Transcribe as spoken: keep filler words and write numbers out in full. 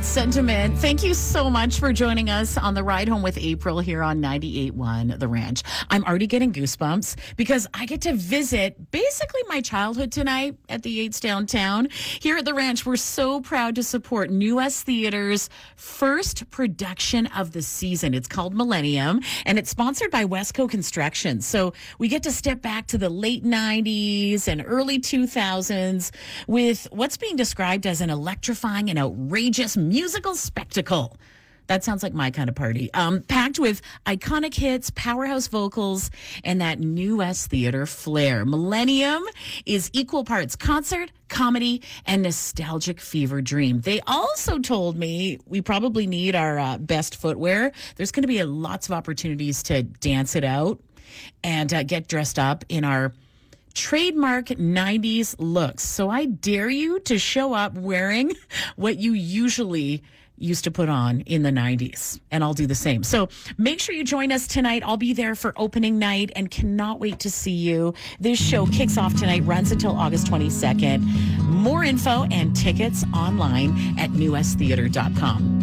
sentiment. Thank you so much for joining us on the ride home with April here on ninety-eight point one The Ranch. I'm already getting goosebumps because I get to visit basically my childhood tonight at the Yates downtown. Here at the Ranch, we're so proud to support New West Theater's first production of the season. It's called Millennium, and it's sponsored by Westco Construction. So we get to step back to the late nineties and early two thousands with what's being described as an electrifying and outrageous musical spectacle. That sounds like my kind of party. Um, packed with iconic hits, powerhouse vocals, and that New West Theater flair. Millennium is equal parts concert, comedy, and nostalgic fever dream. They also told me we probably need our uh, best footwear. There's going to be a, lots of opportunities to dance it out and uh, get dressed up in our trademark nineties looks. So I dare you to show up wearing what you usually used to put on in the nineties, and I'll do the same. So make sure you join us tonight. I'll be there for opening night and cannot wait to see you. This show kicks off tonight, runs until August twenty-second. More info and tickets online at new west theater dot com.